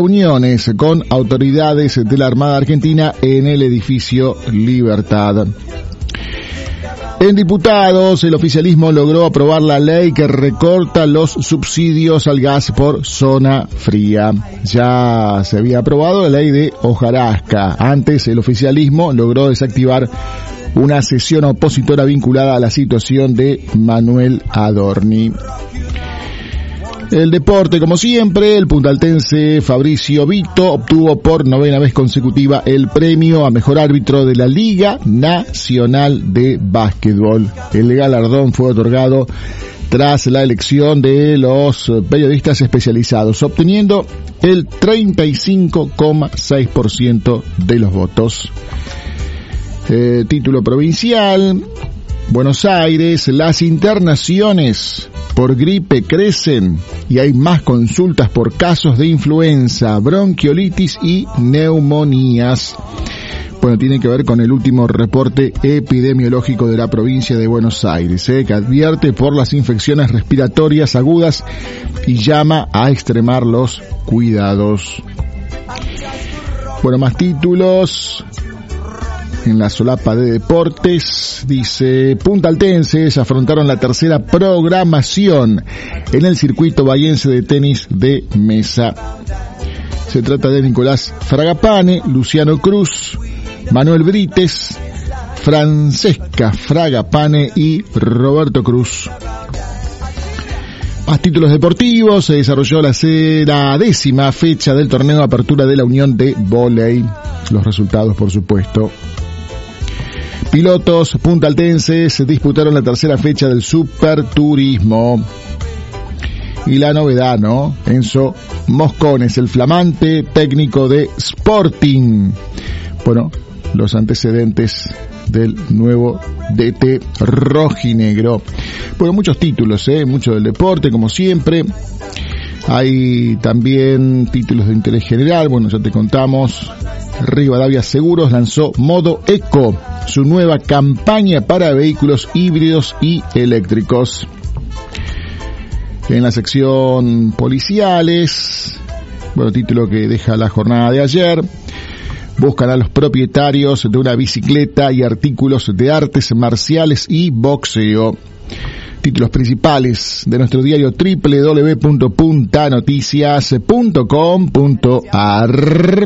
reuniones con autoridades de la Armada Argentina en el edificio Libertad. En diputados, el oficialismo logró aprobar la ley que recorta los subsidios al gas por zona fría. Ya se había aprobado la ley de hojarasca. Antes, el oficialismo logró desactivar una sesión opositora vinculada a la situación de Manuel Adorni. El deporte, como siempre, el puntaltense Fabricio Vito obtuvo por 9ª vez consecutiva el premio a mejor árbitro de la Liga Nacional de Básquetbol. El galardón fue otorgado tras la elección de los periodistas especializados, obteniendo el 35,6% de los votos. Título provincial. Buenos Aires, las internaciones por gripe crecen y hay más consultas por casos de influenza, bronquiolitis y neumonías. Bueno, tiene que ver con el último reporte epidemiológico de la provincia de Buenos Aires, que advierte por las infecciones respiratorias agudas y llama a extremar los cuidados. Bueno, más títulos. En la solapa de deportes, dice, puntaltenses afrontaron la tercera programación en el circuito bahiense de tenis de mesa. Se trata de Nicolás Fragapane, Luciano Cruz, Manuel Brites, Francesca Fragapane y Roberto Cruz. Más títulos deportivos. Se desarrolló la 10ª fecha del torneo de apertura de la Unión de Vóley. Los resultados, por supuesto. Pilotos puntaltenses disputaron la tercera fecha del Superturismo. Y la novedad, ¿no? Enzo Moscones, el flamante técnico de Sporting. Bueno, los antecedentes del nuevo DT rojinegro. Bueno, muchos títulos, mucho del deporte, como siempre. Hay también títulos de interés general. Bueno, ya te contamos. Rivadavia Seguros lanzó Modo Eco, su nueva campaña para vehículos híbridos y eléctricos. En la sección policiales, bueno, título que deja la jornada de ayer. Buscan a los propietarios de una bicicleta y artículos de artes marciales y boxeo. Títulos principales de nuestro diario www.puntanoticias.com.ar.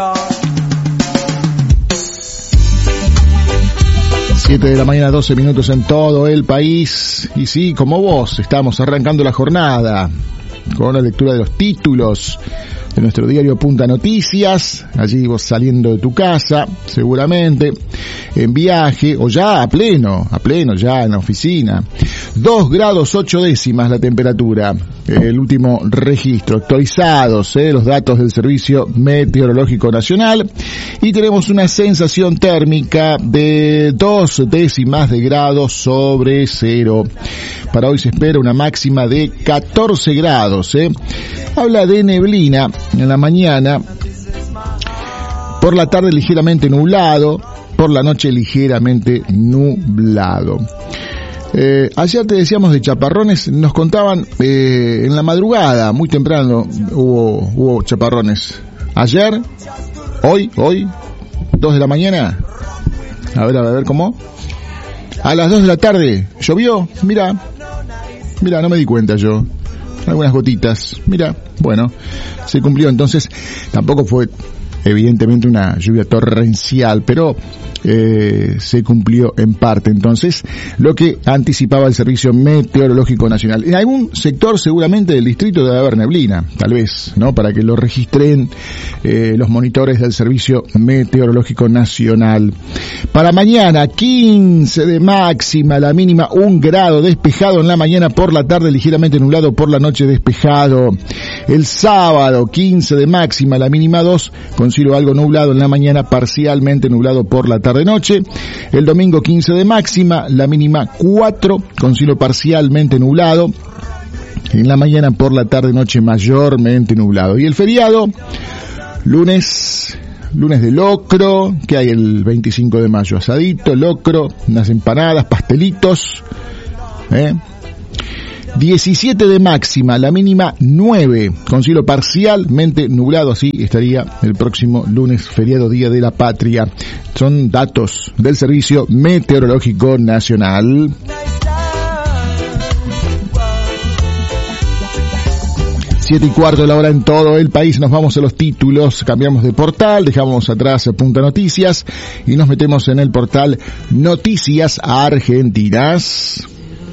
7 de la mañana, 12 minutos en todo el país. Y sí, como vos, estamos arrancando la jornada con la lectura de los títulos de nuestro diario Punta Noticias. Allí vos saliendo de tu casa, seguramente, en viaje o ya a pleno ya en la oficina. 2 grados 8 décimas la temperatura. El último registro, actualizados los datos del Servicio Meteorológico Nacional, y tenemos una sensación térmica de 2 décimas de grado sobre cero. Para hoy se espera una máxima de 14 grados. Habla de neblina en la mañana, por la tarde ligeramente nublado, por la noche ligeramente nublado. Ayer te decíamos de chaparrones, nos contaban en la madrugada, muy temprano hubo chaparrones. Ayer, hoy, 2 de la mañana, a ver cómo. A las 2 de la tarde, llovió, mira, no me di cuenta yo. Algunas gotitas, mira, bueno, se cumplió entonces. Tampoco fue evidentemente una lluvia torrencial, pero se cumplió en parte entonces lo que anticipaba el Servicio Meteorológico Nacional. En algún sector seguramente del distrito debe haber neblina, tal vez, ¿no? Para que lo registren los monitores del Servicio Meteorológico Nacional. Para mañana, 15 de máxima, la mínima 1 grado, despejado en la mañana, por la tarde ligeramente nublado, por la noche despejado. El sábado, 15 de máxima, la mínima 2, con cielo algo nublado en la mañana, parcialmente nublado por la tarde-noche. El domingo, 15 de máxima, la mínima 4, con cielo parcialmente nublado. En la mañana, por la tarde-noche, mayormente nublado. Y el feriado, lunes de locro, que hay el 25 de mayo, asadito, locro, unas empanadas, pastelitos, 17 de máxima, la mínima 9, con cielo parcialmente nublado, así estaría el próximo lunes, feriado Día de la Patria. Son datos del Servicio Meteorológico Nacional. 7:15 de la hora en todo el país. Nos vamos a los títulos, cambiamos de portal, dejamos atrás Punta Noticias y nos metemos en el portal Noticias Argentinas.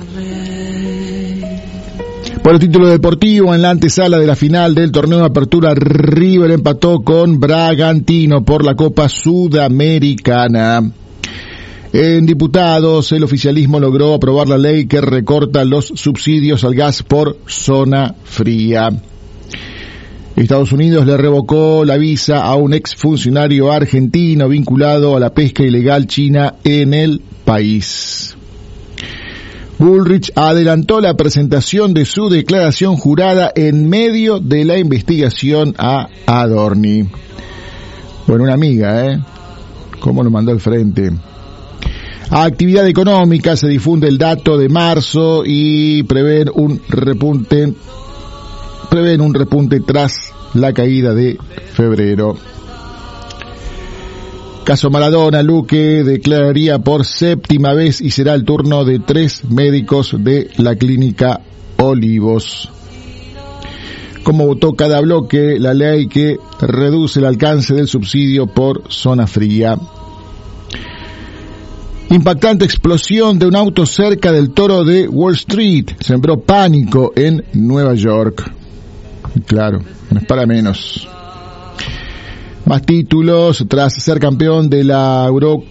Por el título deportivo, en la antesala de la final del torneo de apertura, River empató con Bragantino por la Copa Sudamericana. En diputados, el oficialismo logró aprobar la ley que recorta los subsidios al gas por zona fría. Estados Unidos le revocó la visa a un exfuncionario argentino vinculado a la pesca ilegal china en el país. Bullrich adelantó la presentación de su declaración jurada en medio de la investigación a Adorni. Bueno, una amiga, ¿Cómo lo mandó al frente? A actividad económica se difunde el dato de marzo y prevén un repunte tras la caída de febrero. Caso Maradona, Luque declararía por séptima vez y será el turno de 3 médicos de la clínica Olivos. Como votó cada bloque la ley que reduce el alcance del subsidio por zona fría. Impactante explosión de un auto cerca del Toro de Wall Street sembró pánico en Nueva York. Claro, no es para menos. Más títulos. Tras ser campeón de la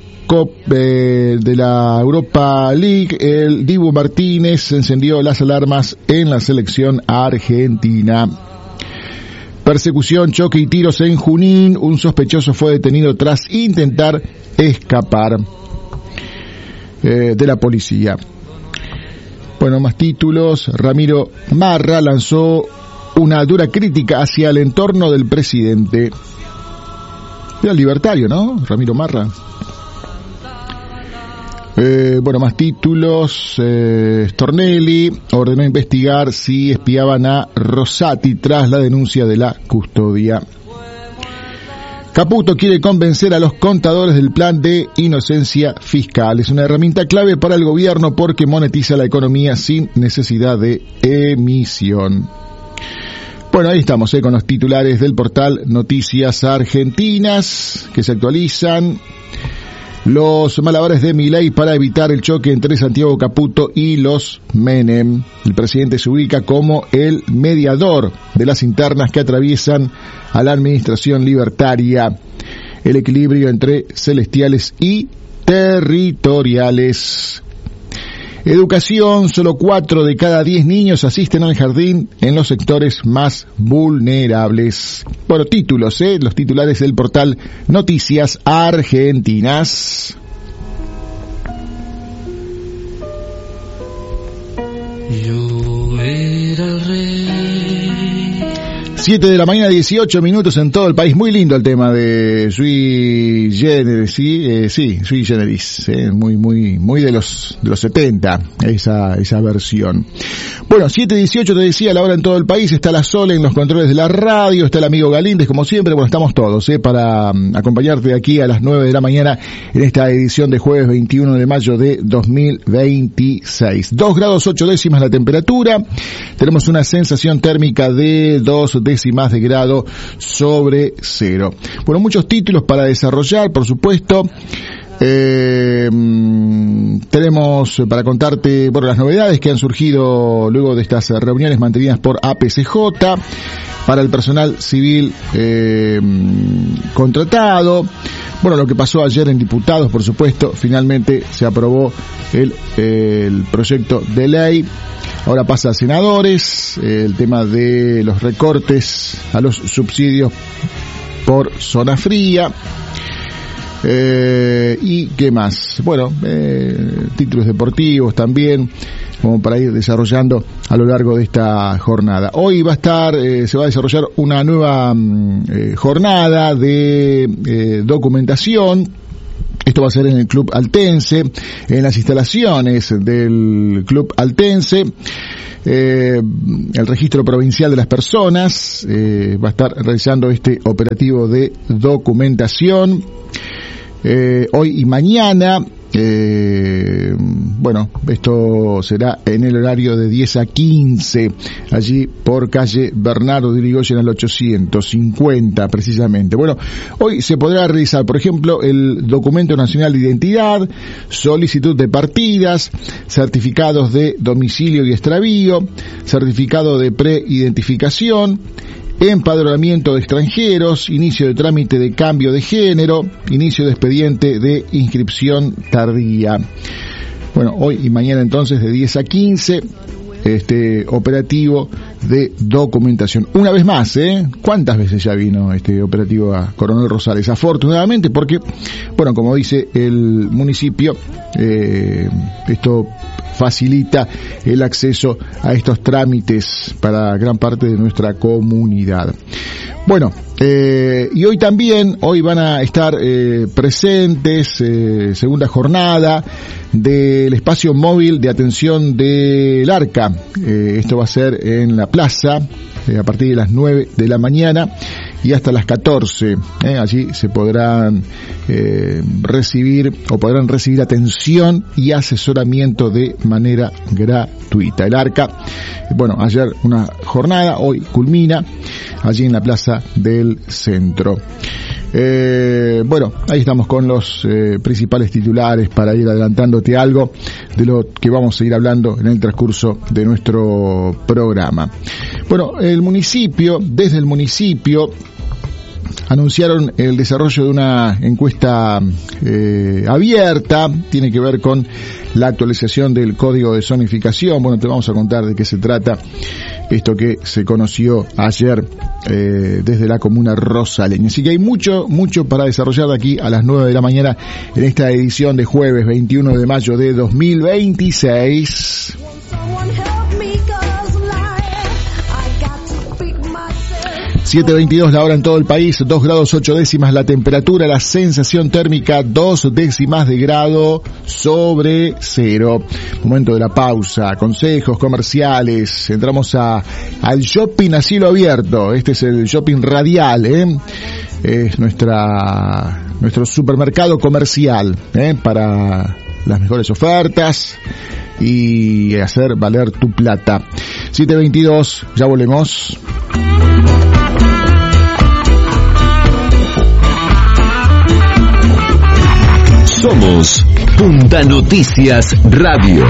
Europa League, el Dibu Martínez encendió las alarmas en la selección argentina. Persecución, choque y tiros en Junín. Un sospechoso fue detenido tras intentar escapar de la policía. Bueno, más títulos. Ramiro Marra lanzó una dura crítica hacia el entorno del presidente. Era libertario, ¿no? Ramiro Marra. Bueno, más títulos. Stornelli ordenó investigar si espiaban a Rosati tras la denuncia de la custodia. Caputo quiere convencer a los contadores del plan de inocencia fiscal. Es una herramienta clave para el gobierno porque monetiza la economía sin necesidad de emisión. Bueno, ahí estamos, con los titulares del portal Noticias Argentinas, que se actualizan. Los malabares de Milei para evitar el choque entre Santiago Caputo y los Menem. El presidente se ubica como el mediador de las internas que atraviesan a la administración libertaria. El equilibrio entre celestiales y territoriales. Educación, solo 4 de cada 10 niños asisten al jardín en los sectores más vulnerables. Bueno, títulos, los titulares del portal Noticias Argentinas. Yo era el rey. 7 de la mañana, 18 minutos en todo el país. Muy lindo el tema de Sui Generis, sí, Sui Generis, muy de los 70, esa versión. Bueno, 7:18 te decía, la hora en todo el país. Está la Sole en los controles de la radio, está el amigo Galíndez, como siempre. Bueno, estamos todos, para acompañarte de aquí a las 9 de la mañana en esta edición de jueves 21 de mayo de 2026. 2 grados 8 décimas la temperatura. Tenemos una sensación térmica de 2 décimas de grado sobre cero. Bueno, muchos títulos para desarrollar, por supuesto. Tenemos para contarte, las novedades que han surgido luego de estas reuniones mantenidas por APCJ para el personal civil contratado. Bueno, lo que pasó ayer en diputados, por supuesto, finalmente se aprobó el proyecto de ley. Ahora pasa a senadores, el tema de los recortes a los subsidios por zona fría. ¿Y qué más? Bueno, títulos deportivos también, como para ir desarrollando a lo largo de esta jornada. Hoy se va a desarrollar una nueva jornada de documentación Esto va a ser en el Club Altense, en las instalaciones del Club Altense. El registro provincial de las personas va a estar realizando este operativo de documentación hoy y mañana. Bueno, esto será en el horario de 10 a 15, allí por calle Bernardo de Irigoyen al 850 precisamente. Bueno, hoy se podrá realizar, por ejemplo, el documento nacional de identidad, solicitud de partidas, certificados de domicilio y extravío, certificado de preidentificación, empadronamiento de extranjeros, inicio de trámite de cambio de género, inicio de expediente de inscripción tardía. Bueno, hoy y mañana entonces de 10 a 15, este operativo de documentación. Una vez más, ¿cuántas veces ya vino este operativo a Coronel Rosales? Afortunadamente, porque, bueno, como dice el municipio, esto facilita el acceso a estos trámites para gran parte de nuestra comunidad. Bueno, y hoy van a estar presentes, segunda jornada del espacio móvil de atención del Arca. Esto va a ser en la plaza, a partir de las 9 de la mañana y hasta las 14. Allí se podrán podrán recibir atención y asesoramiento de manera gratuita. El Arca, bueno, ayer una jornada, hoy culmina allí en la plaza del centro. Bueno, ahí estamos con los principales titulares para ir adelantándote algo de lo que vamos a ir hablando en el transcurso de nuestro programa. Bueno, desde el municipio anunciaron el desarrollo de una encuesta abierta, tiene que ver con la actualización del código de zonificación. Bueno, te vamos a contar de qué se trata esto que se conoció ayer desde la comuna rosaleña. Así que hay mucho para desarrollar de aquí a las 9 de la mañana en esta edición de jueves 21 de mayo de 2026. 7:22 la hora en todo el país, 2 grados 8 décimas la temperatura, la sensación térmica 2 décimas de grado sobre cero. Momento de la pausa, consejos comerciales, entramos al shopping a cielo abierto. Este es el shopping radial, es nuestro supermercado comercial, para las mejores ofertas y hacer valer tu plata. 7:22, ya volvemos. Somos Punta Noticias Radio,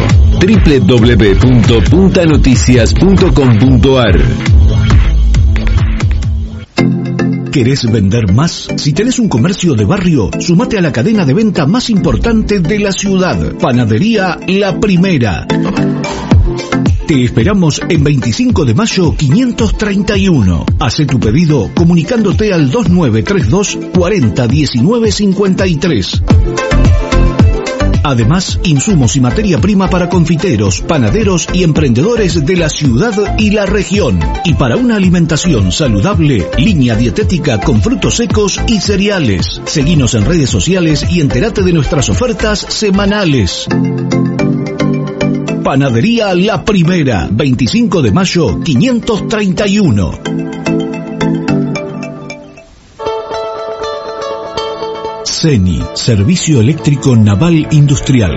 www.puntanoticias.com.ar. ¿Querés vender más? Si tenés un comercio de barrio, sumate a la cadena de venta más importante de la ciudad, Panadería La Primera. Te esperamos en 25 de mayo 531. Hacé tu pedido comunicándote al 2932 40 19 53. Además, insumos y materia prima para confiteros, panaderos y emprendedores de la ciudad y la región. Y para una alimentación saludable, línea dietética con frutos secos y cereales. Seguinos en redes sociales y entérate de nuestras ofertas semanales. Panadería La Primera, 25 de mayo 531. CENI, Servicio Eléctrico Naval Industrial.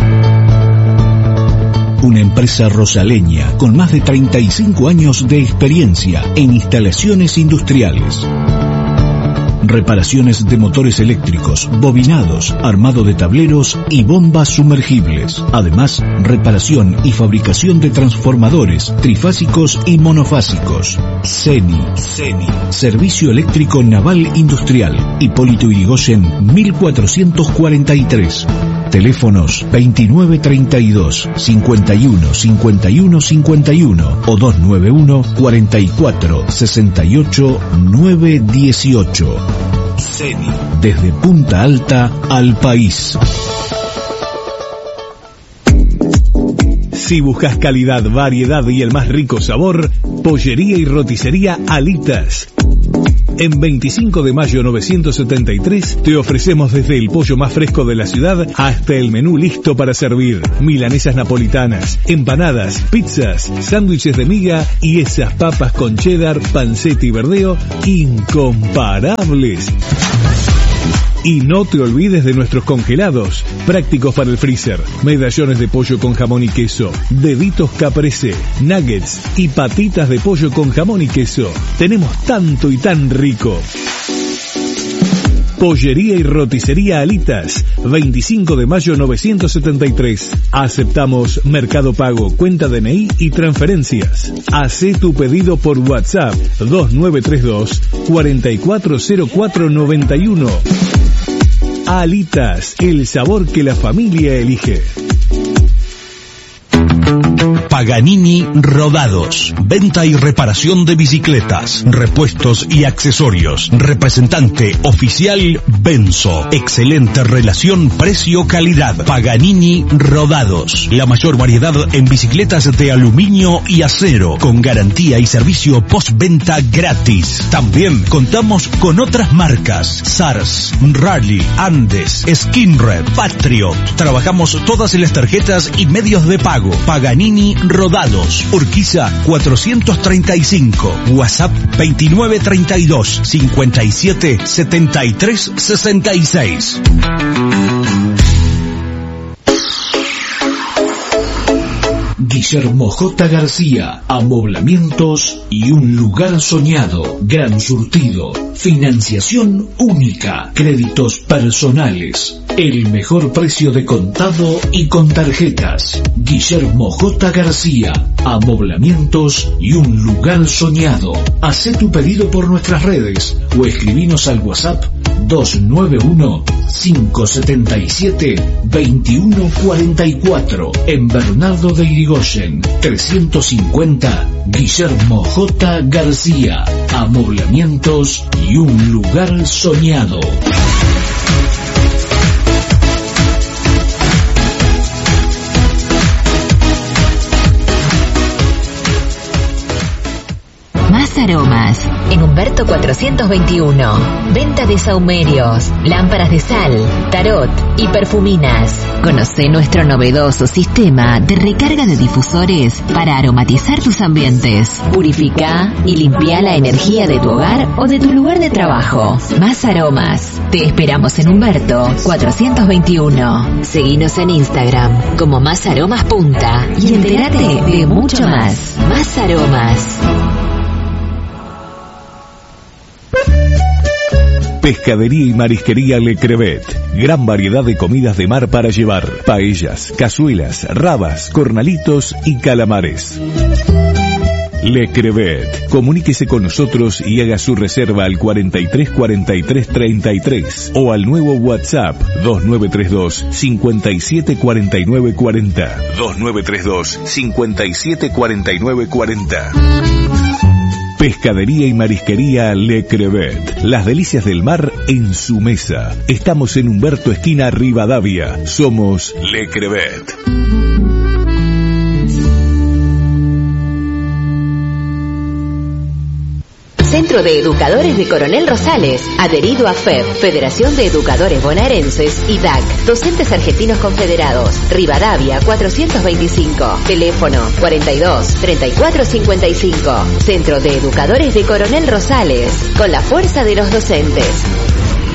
Una empresa rosaleña con más de 35 años de experiencia en instalaciones industriales. Reparaciones de motores eléctricos, bobinados, armado de tableros y bombas sumergibles. Además, reparación y fabricación de transformadores, trifásicos y monofásicos. CENI, Servicio Eléctrico Naval Industrial, Hipólito Yrigoyen 1443. Teléfonos 2932 51 51 51 o 291 44 68 918. CENI, desde Punta Alta al país. Si buscas calidad, variedad y el más rico sabor, Pollería y Roticería Alitas. En 25 de mayo 973 te ofrecemos desde el pollo más fresco de la ciudad hasta el menú listo para servir. Milanesas napolitanas, empanadas, pizzas, sándwiches de miga y esas papas con cheddar, panceta y verdeo incomparables. Y no te olvides de nuestros congelados, prácticos para el freezer, medallones de pollo con jamón y queso, deditos caprese, nuggets y patitas de pollo con jamón y queso. Tenemos tanto y tan rico. Pollería y roticería Alitas, 25 de mayo 973. Aceptamos Mercado Pago, cuenta DNI y transferencias. Hacé tu pedido por WhatsApp 2932 440491. Alitas, el sabor que la familia elige. Paganini Rodados. Venta y reparación de bicicletas, repuestos y accesorios. Representante oficial Benzo. Excelente relación precio-calidad. Paganini Rodados. La mayor variedad en bicicletas de aluminio y acero, con garantía y servicio postventa gratis. También contamos con otras marcas: SARS, Rally, Andes, Skinred, Patriot. Trabajamos todas las tarjetas y medios de pago. Paganini Rodados, Urquiza 435, WhatsApp 2932 57 73 66. Guillermo J. García, amoblamientos y un lugar soñado, gran surtido, financiación única, créditos personales, el mejor precio de contado y con tarjetas. Guillermo J. García, amoblamientos y un lugar soñado. Hacé tu pedido por nuestras redes o escribinos al WhatsApp 291-577-2144 en Bernardo de Irigoyen 350. Guillermo J. García, amoblamientos y un lugar soñado. Más aromas. En Humberto 421. Venta de sahumerios, lámparas de sal, tarot y perfuminas. Conoce nuestro novedoso sistema de recarga de difusores para aromatizar tus ambientes. Purifica y limpia la energía de tu hogar o de tu lugar de trabajo. Más aromas. Te esperamos en Humberto 421. Seguinos en Instagram como Más Aromas Punta y entérate de mucho más. Más Aromas. Pescadería y marisquería Le Crevet. Gran variedad de comidas de mar para llevar. Paellas, cazuelas, rabas, cornalitos y calamares. Le Crevet. Comuníquese con nosotros y haga su reserva al 43 43 33 o al nuevo WhatsApp 2932 57 49 40. 2932 57 49 40. Pescadería y marisquería Le Crevet. Las delicias del mar en su mesa. Estamos en Humberto esquina Rivadavia. Somos Le Crevet. Centro de Educadores de Coronel Rosales, adherido a FEB, Federación de Educadores Bonaerenses y DAC, Docentes Argentinos Confederados, Rivadavia 425, teléfono 42 34 55. Centro de Educadores de Coronel Rosales, con la fuerza de los docentes.